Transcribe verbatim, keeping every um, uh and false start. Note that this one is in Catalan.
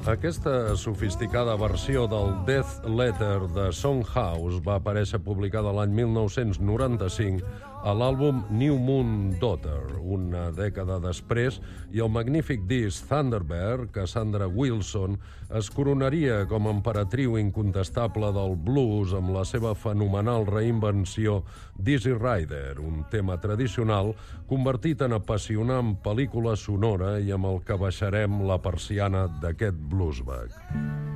Aquesta sofisticada versió del Death Letter de Songhouse va aparèixer publicada l'any mil nou-cents noranta-cinc a l'àlbum New Moon Daughter, una dècada després, i el magnífic disc Thunderbird, Cassandra Wilson es coronaria com a emperatriu incontestable del blues amb la seva fenomenal reinvenció d'Easy Rider, un tema tradicional convertit en apassionant pel·lícula sonora i amb el que baixarem la persiana d'aquest bluesback.